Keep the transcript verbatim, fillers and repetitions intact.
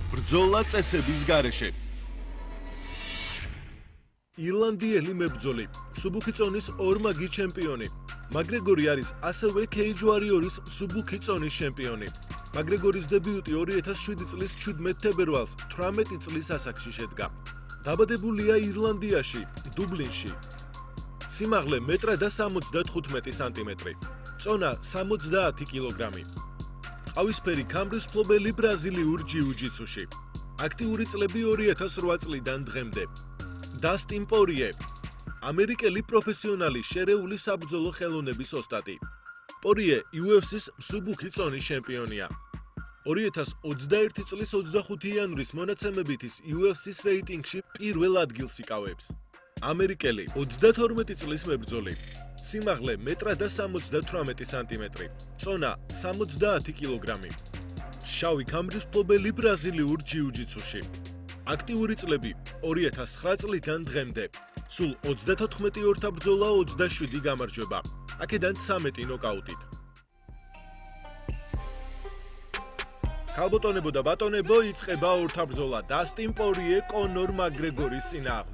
ბრძოლა წესების გარეშე. ირლანდიელი მებრძოლი, მსუბუქი წონის ორმაგი ჩემპიონი. მაკგრეგორი არის ასევე Cage Warriors მსუბუქი წონის ჩემპიონი. მაკგრეგორის დებიუტი ორი ათას შვიდი წლის ჩვიდმეტ თებერვალს თვრამეტი წლის ასაკში შედგა. დაბადებულია ირლანდიაში, დუბლინში. სიმაღლე მეტრ და სამოცდათხუთმეტი სანტიმეტრი. წონა სამოცდაათი კილოგრამი. ყავისფერი ქამრის მფლობელი ბრაზილიურ ჯიუ-ჯიტსუში. აქტიური წლები ორი ათას რვა წლიდან დღემდე. დასტინ პორიე, ამერიკელი პროფესიონალი შერეული საბრძოლო ხელოვნების ოსტატი. პორიე იუ ეფ სის მსუბუქი წონის ჩემპიონია. ორი ათას ოცდაერთი წლის ოცდახუთი იანვრის მონაცემებით ის იუ ეფ სის რეიტინგში პირველ ადგილს იკავებს. ამერიკელი ოცდათორმეტი წლის მებრძოლი. სიმაღლე მეტრ და სამოცდათვრამეტი სანტიმეტრი. წონა სამოცდაათი კილოგრამი. შავი ქამრის მფლობელი ბრაზილიურ ჯიუ-ჯიტსუში. აქტიური წლები ორი ათას ცხრა წლიდან დღემდე. სულ ოცდათოთხმეტი ორთაბრძოლა, ოცდაშვიდი გამარჯვება. აქედან ცამეტი ნოკაუტით. ქალბატონებო და ბატონებო, იწყება ორთაბრძოლა დასტინ პორიე კონორ მაკგრეგორის წინააღმდეგ.